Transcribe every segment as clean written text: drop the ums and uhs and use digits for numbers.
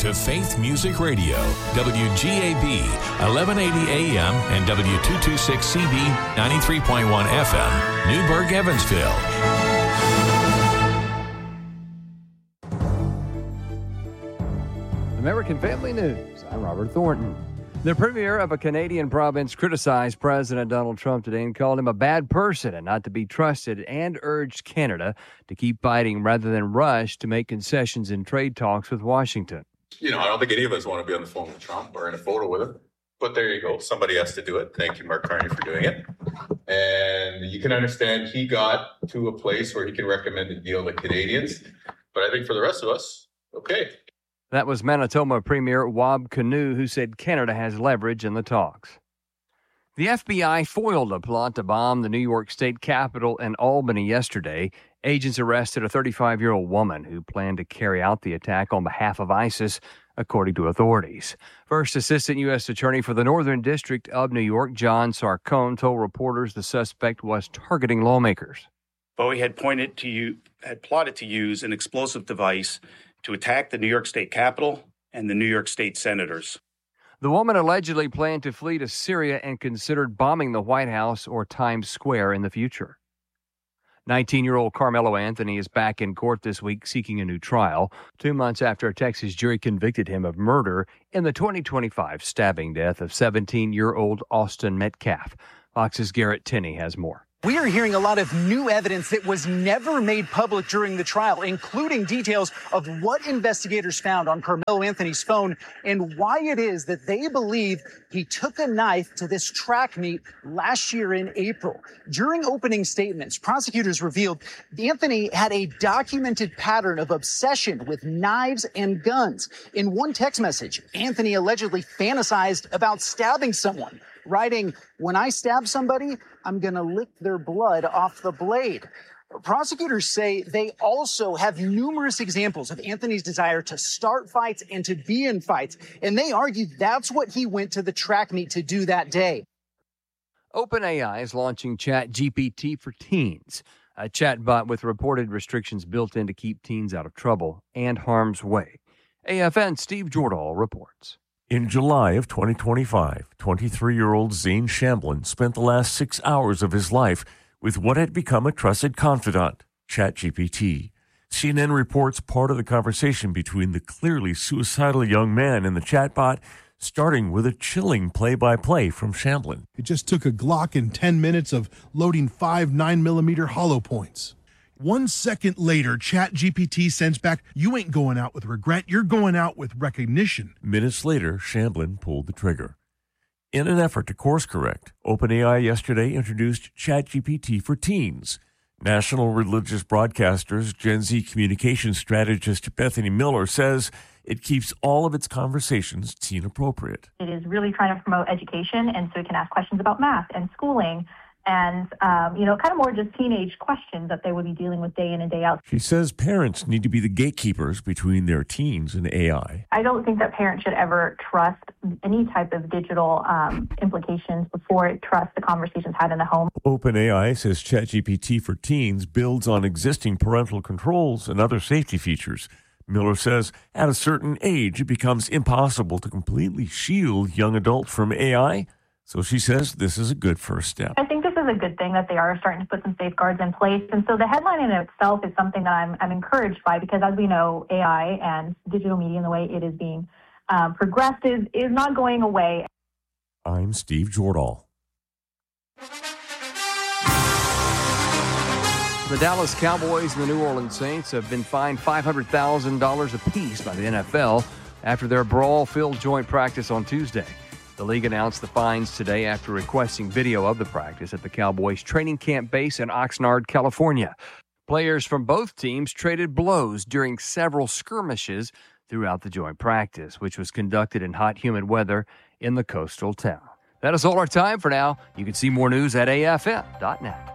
to Faith Music Radio, WGAB, 1180 AM and W226CB, 93.1 FM, Newburgh, Evansville. American Family News. I'm Robert Thornton. The premier of a Canadian province criticized President Donald Trump today and called him a bad person and not to be trusted, and urged Canada to keep fighting rather than rush to make concessions in trade talks with Washington. I don't think any of us want to be on the phone with Trump or in a photo with him. But there you go. Somebody has to do it. Thank you, Mark Carney, for doing it. And you can understand he got to a place where he can recommend a deal to Canadians. But I think for the rest of us, okay. That was Manitoba Premier Wab Kinew, who said Canada has leverage in the talks. The FBI foiled a plot to bomb the New York State Capitol in Albany yesterday. Agents arrested a 35-year-old woman who planned to carry out the attack on behalf of ISIS, according to authorities. First Assistant U.S. Attorney for the Northern District of New York, John Sarcone, told reporters the suspect was targeting lawmakers. Bowie had plotted to use an explosive device to attack the New York State Capitol and the New York State senators. The woman allegedly planned to flee to Syria and considered bombing the White House or Times Square in the future. 19-year-old Carmelo Anthony is back in court this week seeking a new trial, 2 months after a Texas jury convicted him of murder in the 2025 stabbing death of 17-year-old Austin Metcalf. Fox's Garrett Tenney has more. We are hearing a lot of new evidence that was never made public during the trial, including details of what investigators found on Carmelo Anthony's phone and why it is that they believe he took a knife to this track meet last year in April. During opening statements, prosecutors revealed Anthony had a documented pattern of obsession with knives and guns. In one text message, Anthony allegedly fantasized about stabbing someone, writing, "When I stab somebody, I'm going to lick their blood off the blade." Prosecutors say they also have numerous examples of Anthony's desire to start fights and to be in fights, and they argue that's what he went to the track meet to do that day. OpenAI is launching ChatGPT for teens, a chatbot with reported restrictions built in to keep teens out of trouble and harm's way. AFN Steve Jordahl reports. In July of 2025, 23-year-old Zane Shamblin spent the last 6 hours of his life with what had become a trusted confidant, ChatGPT. CNN reports part of the conversation between the clearly suicidal young man and the chatbot, starting with a chilling play-by-play from Shamblin. It just took a Glock and 10 minutes of loading 5 9mm hollow points. 1 second later, ChatGPT sends back, "You ain't going out with regret, you're going out with recognition." Minutes later, Shamblin pulled the trigger. In an effort to course correct, OpenAI yesterday introduced ChatGPT for teens. National Religious Broadcasters Gen Z communications strategist Bethany Miller says it keeps all of its conversations teen appropriate. It is really trying to promote education, and so it can ask questions about math and schooling and, kind of more just teenage questions that they would be dealing with day in and day out. She says parents need to be the gatekeepers between their teens and AI. I don't think that parents should ever trust any type of digital implications before it trusts the conversations had in the home. OpenAI says ChatGPT for teens builds on existing parental controls and other safety features. Miller says at a certain age, it becomes impossible to completely shield young adults from AI. So she says this is a good first step. I think this is a good thing that they are starting to put some safeguards in place. And so the headline in itself is something that I'm encouraged by, because as we know, AI and digital media and the way it is being progressed is not going away. I'm Steve Jordahl. The Dallas Cowboys and the New Orleans Saints have been fined $500,000 apiece by the NFL after their brawl-filled joint practice on Tuesday. The league announced the fines today after requesting video of the practice at the Cowboys training camp base in Oxnard, California. Players from both teams traded blows during several skirmishes throughout the joint practice, which was conducted in hot, humid weather in the coastal town. That is all our time for now. You can see more news at afm.net.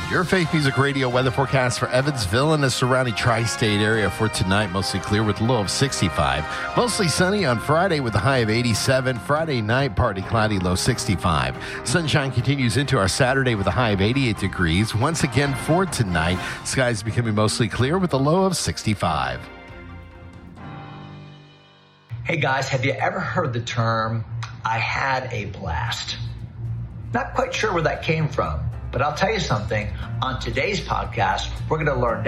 Your Faith Music Radio weather forecast for Evansville and the surrounding tri-state area for tonight. Mostly clear with a low of 65. Mostly sunny on Friday with a high of 87. Friday night, partly cloudy, low 65. Sunshine continues into our Saturday with a high of 88 degrees. Once again for tonight, skies becoming mostly clear with a low of 65. Hey guys, have you ever heard the term, I had a blast? Not quite sure where that came from, but I'll tell you something. On today's podcast, we're going to learn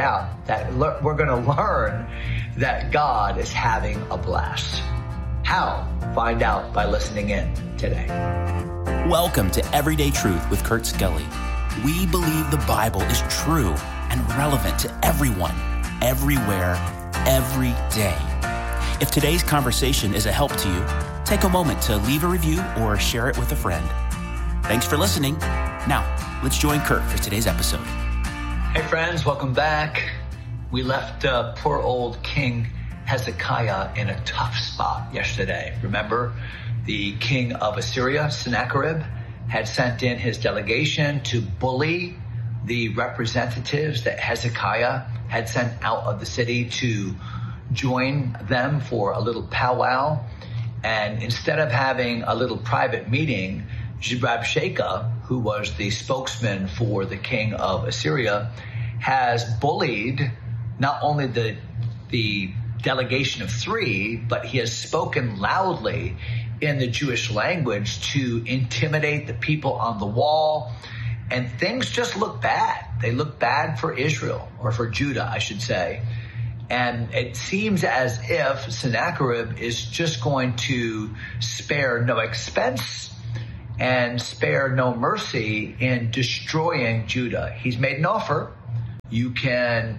that God is having a blast. How? Find out by listening in today. Welcome to Everyday Truth with Kurt Skelly. We believe the Bible is true and relevant to everyone, everywhere, every day. If today's conversation is a help to you, take a moment to leave a review or share it with a friend. Thanks for listening. Now, let's join Kurt for today's episode. Hey friends, welcome back. We left poor old King Hezekiah in a tough spot yesterday. Remember, the king of Assyria, Sennacherib, had sent in his delegation to bully the representatives that Hezekiah had sent out of the city to join them for a little powwow. And instead of having a little private meeting, Rabshakeh, who was the spokesman for the king of Assyria, has bullied not only the delegation of 3, but he has spoken loudly in the Jewish language to intimidate the people on the wall. And things just look bad. They look bad for Israel, or for Judah, I should say. And it seems as if Sennacherib is just going to spare no expense and spare no mercy in destroying Judah. He's made an offer. You can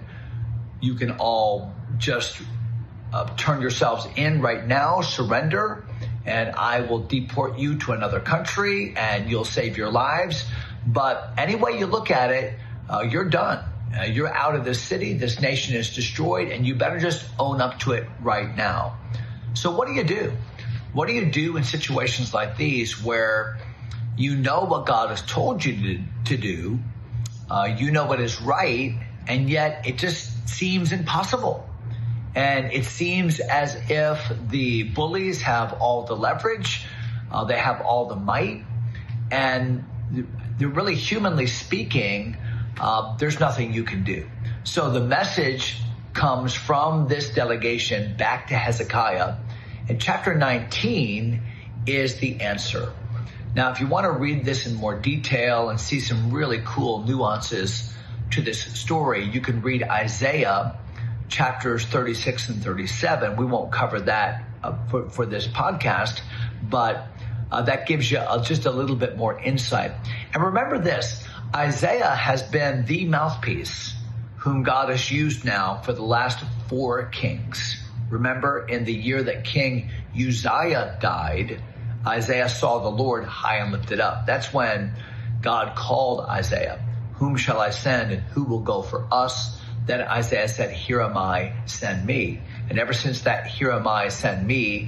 all just turn yourselves in right now, surrender, and I will deport you to another country and you'll save your lives. But any way you look at it, you're done. You're out of this city. This nation is destroyed, and you better just own up to it right now. So what do you do? What do you do in situations like these where you know what God has told you to do, you know what is right, and yet it just seems impossible? And it seems as if the bullies have all the leverage, they have all the might, and they're really, humanly speaking, there's nothing you can do. So the message comes from this delegation back to Hezekiah, and chapter 19 is the answer. Now, if you want to read this in more detail and see some really cool nuances to this story, you can read Isaiah chapters 36 and 37. We won't cover that for this podcast, but that gives you just a little bit more insight. And remember this, Isaiah has been the mouthpiece whom God has used now for the last 4 kings. Remember, in the year that King Uzziah died, Isaiah saw the Lord high and lifted up. That's when God called Isaiah. Whom shall I send, and who will go for us? Then Isaiah said, here am I, send me. And ever since that here am I, send me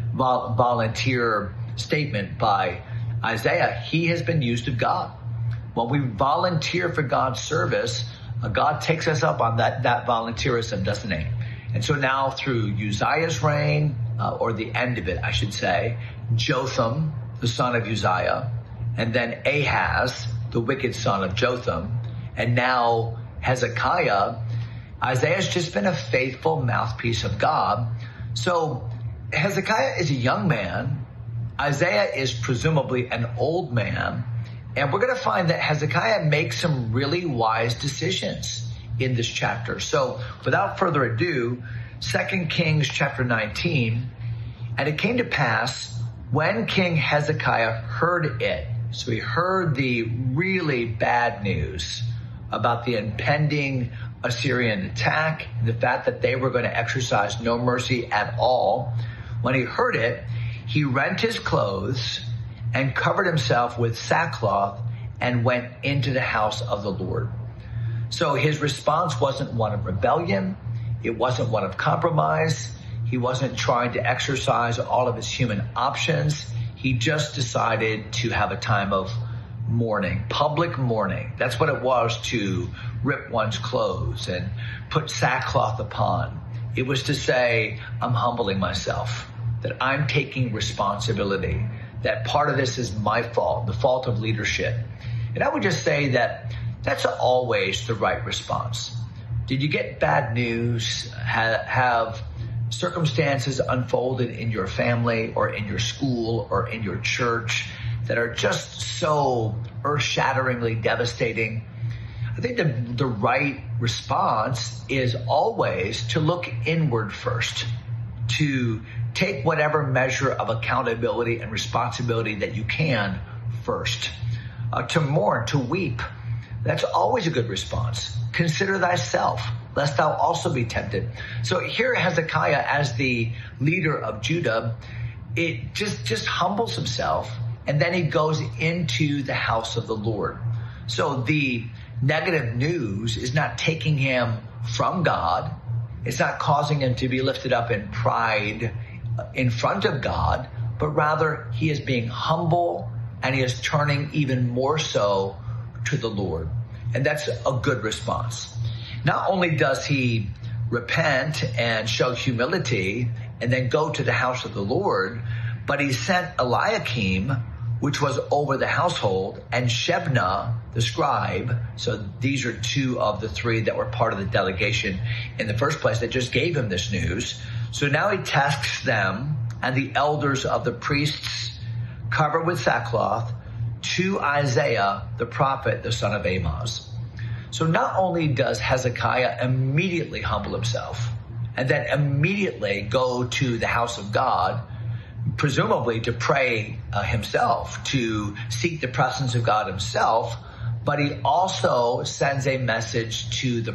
volunteer statement by Isaiah, he has been used of God. When we volunteer for God's service, God takes us up on that volunteerism, doesn't he? And so now through Uzziah's reign, or the end of it, I should say, Jotham, the son of Uzziah, and then Ahaz, the wicked son of Jotham, and now Hezekiah, Isaiah's just been a faithful mouthpiece of God. So Hezekiah is a young man. Isaiah is presumably an old man. And we're going to find that Hezekiah makes some really wise decisions in this chapter. So without further ado, 2 Kings chapter 19, and it came to pass when King Hezekiah heard it, so he heard the really bad news about the impending Assyrian attack, the fact that they were going to exercise no mercy at all. When he heard it, he rent his clothes and covered himself with sackcloth and went into the house of the Lord. So his response wasn't one of rebellion. It wasn't one of compromise. He wasn't trying to exercise all of his human options. He just decided to have a time of mourning, public mourning. That's what it was to rip one's clothes and put sackcloth upon. It was to say, I'm humbling myself, that I'm taking responsibility, that part of this is my fault, the fault of leadership. And I would just say that that's always the right response. Did you get bad news? Have circumstances unfolded in your family or in your school or in your church that are just so earth-shatteringly devastating? I think the right response is always to look inward first, to take whatever measure of accountability and responsibility that you can first, to mourn, to weep. That's always a good response. Consider thyself, lest thou also be tempted. So here Hezekiah, as the leader of Judah, it just humbles himself, and then he goes into the house of the Lord. So the negative news is not taking him from God. It's not causing him to be lifted up in pride in front of God, but rather he is being humble, and he is turning even more so to the Lord. And that's a good response. Not only does he repent and show humility and then go to the house of the Lord, but he sent Eliakim, which was over the household, and Shebna, the scribe. So these are two of the three that were part of the delegation in the first place that just gave him this news. So now he tasks them and the elders of the priests covered with sackcloth to Isaiah, the prophet, the son of Amoz. So not only does Hezekiah immediately humble himself and then immediately go to the house of God, presumably to pray himself, to seek the presence of God himself, but he also sends a message to the